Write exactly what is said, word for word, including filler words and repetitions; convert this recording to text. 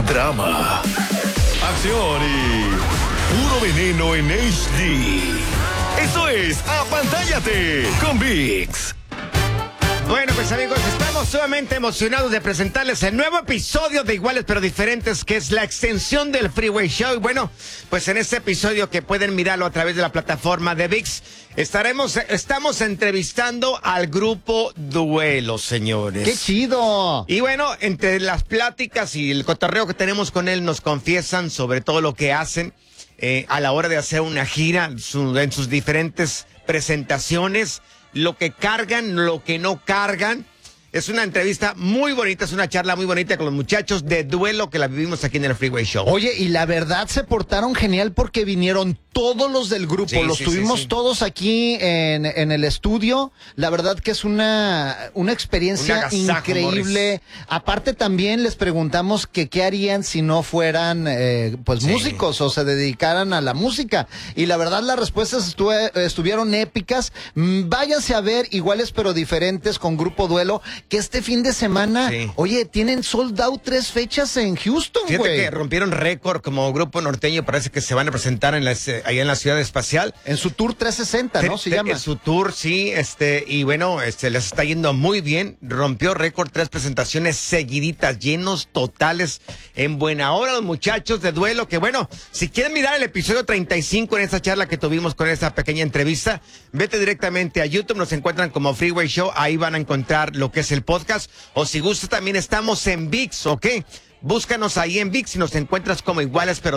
drama, acción y puro veneno en H D. Eso es Apantállate con ViX. Bueno, pues amigos, estamos sumamente emocionados de presentarles el nuevo episodio de Iguales pero Diferentes, que es la extensión del Freeway Show. Y bueno, pues en este episodio, que pueden mirarlo a través de la plataforma de ViX, estaremos, estamos entrevistando al grupo Duelo, señores. ¡Qué chido! Y bueno, entre las pláticas y el cotorreo que tenemos con él, nos confiesan sobre todo lo que hacen eh, a la hora de hacer una gira, su, en sus diferentes presentaciones, lo que cargan, lo que no cargan. Es una entrevista muy bonita, es una charla muy bonita con los muchachos de Duelo, que la vivimos aquí en el Freeway Show. Oye, y la verdad se portaron genial porque vinieron todos los del grupo, sí, los sí, tuvimos sí, sí. todos aquí en, en el estudio. La verdad que es una, una experiencia Un agasajo, increíble. Morris. Aparte también les preguntamos que qué harían si no fueran eh, pues Sí. músicos o se dedicaran a la música. Y la verdad las respuestas estuve, estuvieron épicas. Mm, Váyanse a ver Iguales pero Diferentes con Grupo Duelo, que este fin de semana, Sí. oye, tienen sold out tres fechas en Houston, Fíjate güey. que rompieron récord como grupo norteño, parece que se van a presentar en la, allá en la Ciudad Espacial. En su tour trescientos sesenta, ¿no? Se Te- llama. En su tour, sí, este, y bueno, este, les está yendo muy bien. Rompió récord, tres presentaciones seguiditas, llenos totales, en buena hora los muchachos de Duelo, que bueno, si quieren mirar el episodio treinta y cinco en esta charla que tuvimos con esta pequeña entrevista, vete directamente a YouTube, nos encuentran como Freeway Show, ahí van a encontrar lo que es el podcast, o si gusta también estamos en ViX, ¿ok? Búscanos ahí en ViX y nos encuentras como Iguales pero